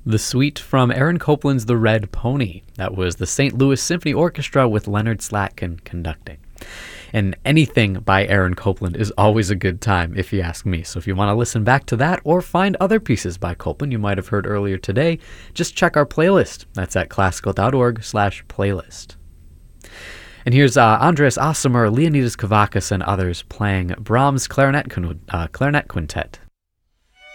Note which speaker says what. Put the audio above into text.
Speaker 1: The suite from Aaron Copland's The Red Pony. That was the St. Louis Symphony Orchestra with Leonard Slatkin conducting. And anything by Aaron Copland is always a good time, if you ask me. So if you want to listen back to that or find other pieces by Copland you might have heard earlier today, just check our playlist. That's at classical.org/playlist. And here's Andreas Assamer, Leonidas Kavakis, and others playing Brahms' Clarinet Quintet.